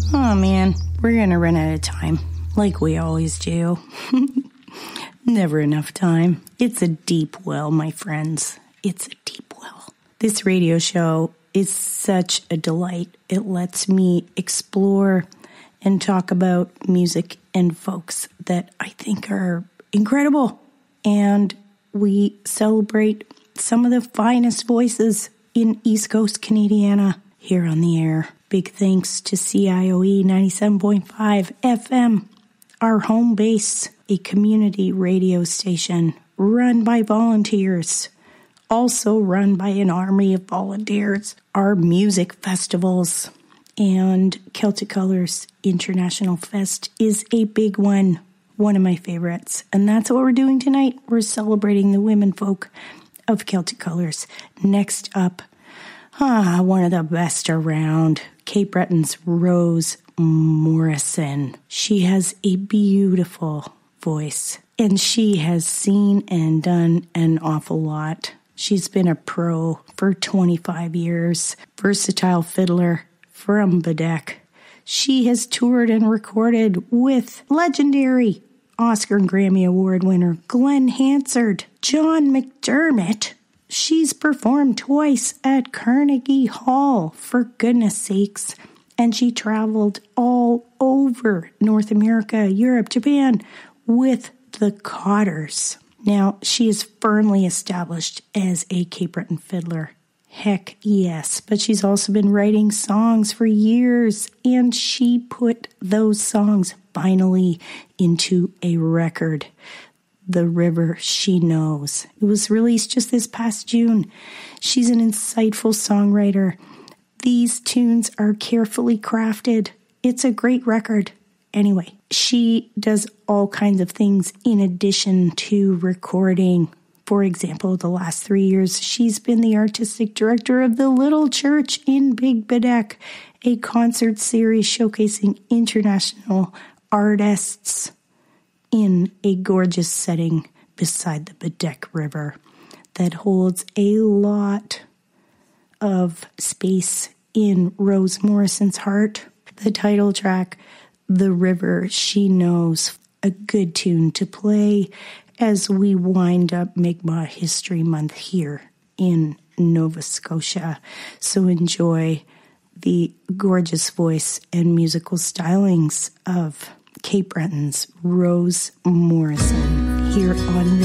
Oh man, we're gonna run out of time, like we always do. Never enough time. It's a deep well, my friends. It's a deep well. This radio show is such a delight. It lets me explore and talk about music and folks that I think are incredible. And we celebrate some of the finest voices in East Coast Canadiana here on the air. Big thanks to CIOE 97.5 FM, our home base, a community radio station run by volunteers, also run by an army of volunteers, our music festivals, and Celtic Colors International Fest is a big one of my favorites. And that's what we're doing tonight. We're celebrating the women folk of Celtic Colors. Next up, one of the best around, Cape Breton's Rose Morrison. She has a beautiful voice, and she has seen and done an awful lot. She's been a pro for 25 years, versatile fiddler from Bedeck. She has toured and recorded with legendary Oscar and Grammy Award winner Glenn Hansard, John McDermott. She's performed twice at Carnegie Hall, for goodness sakes. And she traveled all over North America, Europe, Japan with the Cotters. Now, she is firmly established as a Cape Breton fiddler. Heck yes. But she's also been writing songs for years, and she put those songs finally into a record. The River She Knows. It was released just this past June. She's an insightful songwriter. These tunes are carefully crafted. It's a great record. Anyway, she does all kinds of things in addition to recording. For example, the last 3 years, she's been the artistic director of the Little Church in Big Bedeck, a concert series showcasing international artists in a gorgeous setting beside the Bedeck River that holds a lot of space in Rose Morrison's heart. The title track, The River She Knows, a good tune to play as we wind up Mi'kmaq History Month here in Nova Scotia. So enjoy the gorgeous voice and musical stylings of Cape Breton's Rose Morrison here on